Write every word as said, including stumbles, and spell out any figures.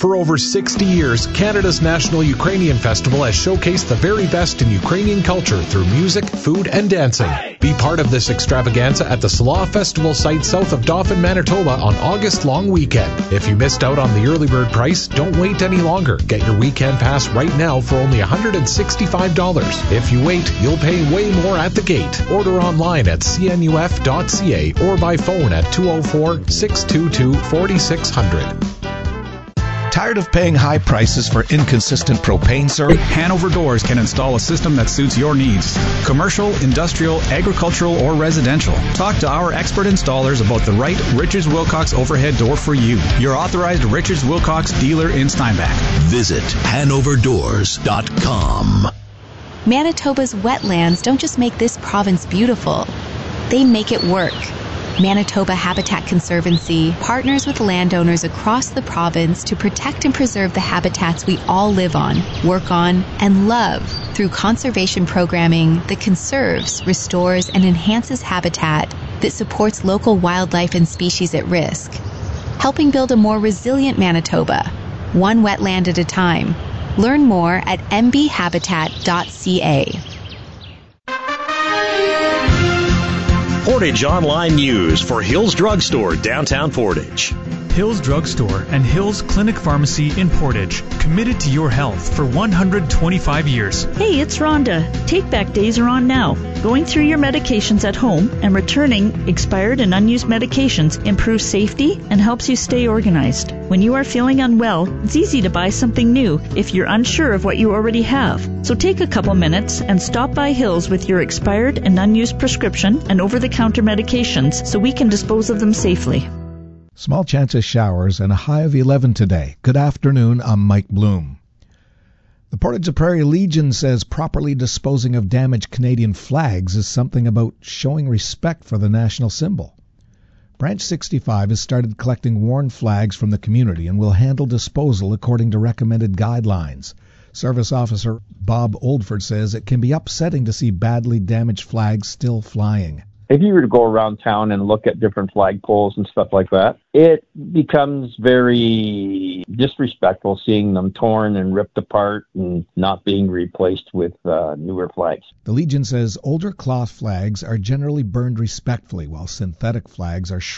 For over sixty years, Canada's National Ukrainian Festival has showcased the very best in Ukrainian culture through music, food, and dancing. Be part of this extravaganza at the Salah Festival site south of Dauphin, Manitoba on August long weekend. If you missed out on the early bird price, don't wait any longer. Get your weekend pass right now for only one hundred sixty-five dollars. If you wait, you'll pay way more at the gate. Order online at c n u f dot c a or by phone at two oh four, six two two, four six zero zero. Tired of paying high prices for inconsistent propane service? Hanover Doors can install a system that suits your needs. Commercial, industrial, agricultural, or residential. Talk to our expert installers about the right Richards Wilcox overhead door for you. Your authorized Richards Wilcox dealer in Steinbach. Visit hanover doors dot com. Manitoba's wetlands don't just make this province beautiful. They make it work. Manitoba Habitat Conservancy partners with landowners across the province to protect and preserve the habitats we all live on, work on, and love through conservation programming that conserves, restores, and enhances habitat that supports local wildlife and species at risk, helping build a more resilient Manitoba, one wetland at a time. Learn more at m b habitat dot c a. Portage Online News for Hills Drug Store, downtown Portage. Hills Drug Store and Hills Clinic Pharmacy in Portage, committed to your health for one hundred twenty-five years. Hey, it's Rhonda. Take-back days are on now. Going through your medications at home and returning expired and unused medications improves safety and helps you stay organized. When you are feeling unwell, it's easy to buy something new if you're unsure of what you already have. So take a couple minutes and stop by Hills with your expired and unused prescription and over-the-counter medications so we can dispose of them safely. Small chance of showers and a high of eleven today. Good afternoon, I'm Mike Bloom. The Portage la Prairie Legion says properly disposing of damaged Canadian flags is something about showing respect for the national symbol. Branch sixty-five has started collecting worn flags from the community and will handle disposal according to recommended guidelines. Service Officer Bob Oldford says it can be upsetting to see badly damaged flags still flying. If you were to go around town and look at different flagpoles and stuff like that, it becomes very disrespectful seeing them torn and ripped apart and not being replaced with uh, newer flags. The Legion says older cloth flags are generally burned respectfully, while synthetic flags are